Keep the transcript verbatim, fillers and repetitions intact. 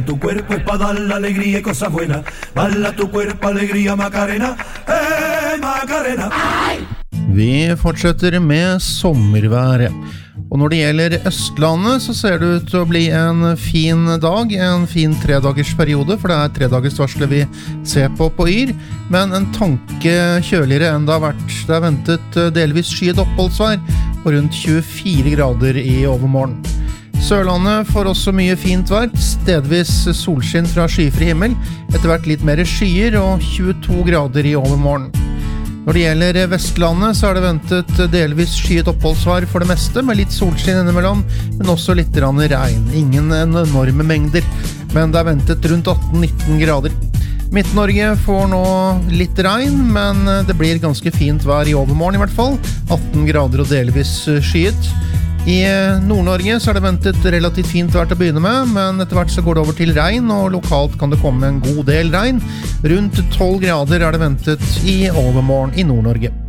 Tu cuerpo es para dar la alegría y cosas buenas. Bala tu cuerpo, alegría, Macarena. Eh, Macarena. Vi fortsetter med sommerværet. Og når det gjelder Østlandet så ser det ut til å bli en fin dag, en fin tredagers periode, for det er tredagers varslet vi ser på på Yr, men en tanke kjøligere enn det har vært. Det er ventet delvis skyet oppholdsvær på rundt tjuefire grader i overmorgen. Sørlandet får også mye fint vær, stedvis solskinn fra skyfri himmel, etter hvert litt mer skyer og tjueto grader i overmorgen. Når det gjelder Vestlandet så er det ventet delvis skyet oppholdsvær for det meste, med litt solskinn innimellom, men også litt regn. Ingen enorme mengder, men det er ventet rundt atten til nitten grader. Midt-Norge får nå litt regn, men det blir ganske fint vær i overmorgen i hvert fall, atten grader og delvis skyet. I Nord-Norge så er det ventet relativt fint vær til å begynne med, men etter hvert så går det over til regn, og lokalt kan det komme en god del regn. Rundt tolv grader er det ventet i overmorgen i Nord-Norge.